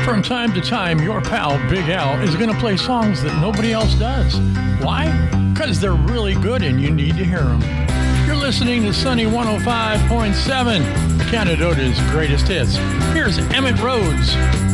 From time to time, your pal Big Al is going to play songs that nobody else does. Why? Because they're really good and you need to hear them. You're listening to Sunny 105.7, Canadota's greatest hits. Here's Emmett Rhodes.